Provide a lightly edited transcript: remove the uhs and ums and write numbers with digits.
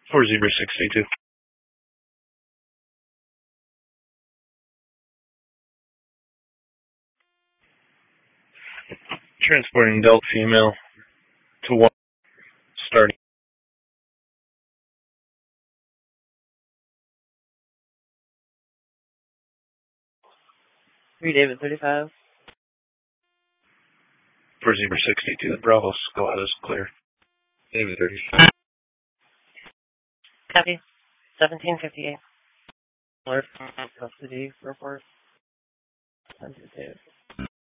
For Zebra 62. Transporting adult female to 1, starting. 3 David 35. For Zebra 62, Bravo Squad is clear. David 35. Copy. 1758. Alert custody report. Sensitive.